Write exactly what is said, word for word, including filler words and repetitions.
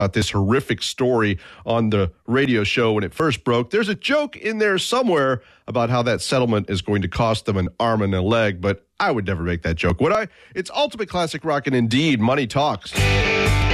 about this horrific story on the radio show when it first broke. There's a joke in there somewhere about how that settlement is going to cost them an arm and a leg, but I would never make that joke, would I? It's Ultimate Classic Rock and indeed Money Talks.